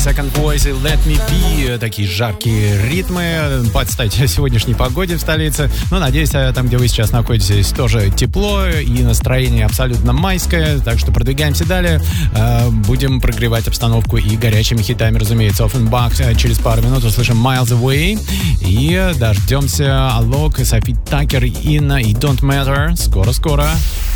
Second Voice и Let Me Be. Такие жаркие ритмы под стать сегодняшней погоде в столице. Но, надеюсь, там, где вы сейчас находитесь, тоже тепло и настроение абсолютно майское. Так что продвигаемся далее. Будем прогревать обстановку и горячими хитами, разумеется. Offenbach через пару минут услышим Miles Away. И дождемся Алок, Софи Такер, Инна и Don't Matter. Скоро-скоро.